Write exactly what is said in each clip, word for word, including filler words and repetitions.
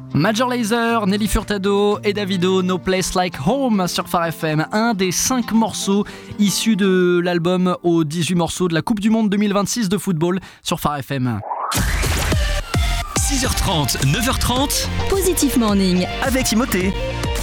Major Lazer, Nelly Furtado et Davido, No Place Like Home sur Phare F M. Un des cinq morceaux issus de l'album aux dix-huit morceaux de la Coupe du Monde deux mille vingt-six de football sur Phare F M. six heures trente, neuf heures trente. Positif Morning. Avec Timothée.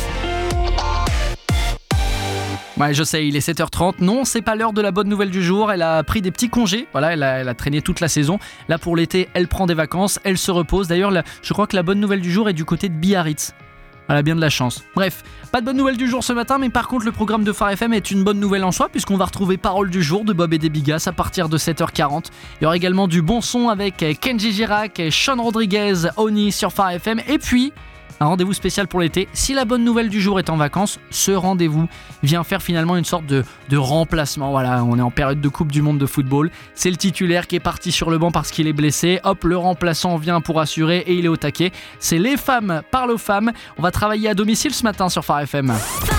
Ouais, je sais, il est sept heures trente. Non, c'est pas l'heure de la bonne nouvelle du jour. Elle a pris des petits congés. Voilà, elle a, elle a traîné toute la saison. Là, pour l'été, elle prend des vacances. Elle se repose. D'ailleurs, là, je crois que la bonne nouvelle du jour est du côté de Biarritz. Elle a bien de la chance. Bref, pas de bonne nouvelle du jour ce matin, mais par contre, le programme de Phare F M est une bonne nouvelle en soi, puisqu'on va retrouver Parole du jour de Bob et des Bigas à partir de sept heures quarante. Il y aura également du bon son avec Kenji Girac et Sean Rodriguez, Oni sur Phare F M. Et puis, un rendez-vous spécial pour l'été. Si la bonne nouvelle du jour est en vacances, ce rendez-vous vient faire finalement une sorte de, de remplacement. Voilà, on est en période de Coupe du Monde de football. C'est le titulaire qui est parti sur le banc parce qu'il est blessé. Hop, le remplaçant vient pour assurer et il est au taquet. C'est Les Femmes parlent aux femmes. On va travailler à domicile ce matin sur Phare F M.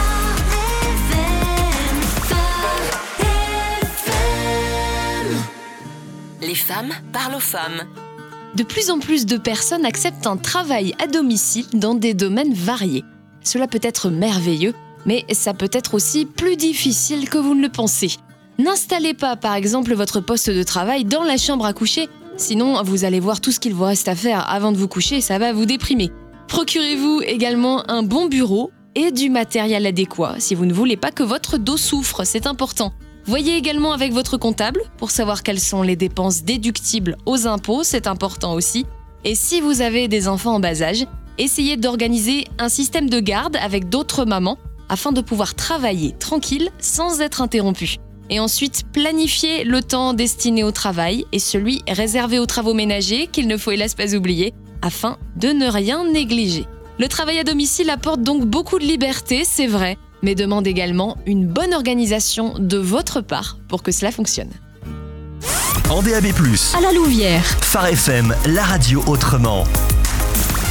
Les femmes parlent aux femmes. De plus en plus de personnes acceptent un travail à domicile dans des domaines variés. Cela peut être merveilleux, mais ça peut être aussi plus difficile que vous ne le pensez. N'installez pas par exemple votre poste de travail dans la chambre à coucher, sinon vous allez voir tout ce qu'il vous reste à faire avant de vous coucher et ça va vous déprimer. Procurez-vous également un bon bureau et du matériel adéquat si vous ne voulez pas que votre dos souffre, c'est important. Voyez également avec votre comptable pour savoir quelles sont les dépenses déductibles aux impôts, c'est important aussi. Et si vous avez des enfants en bas âge, essayez d'organiser un système de garde avec d'autres mamans afin de pouvoir travailler tranquille sans être interrompu. Et ensuite, planifiez le temps destiné au travail et celui réservé aux travaux ménagers qu'il ne faut hélas pas oublier afin de ne rien négliger. Le travail à domicile apporte donc beaucoup de liberté, c'est vrai, mais demande également une bonne organisation de votre part pour que cela fonctionne. En D A B plus, À la Louvière. Phare F M, la radio autrement.